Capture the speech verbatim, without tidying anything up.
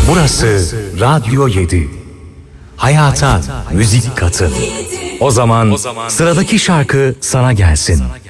Burası Radyo yedi. Hayata müzik katın. O zaman sıradaki şarkı sana gelsin.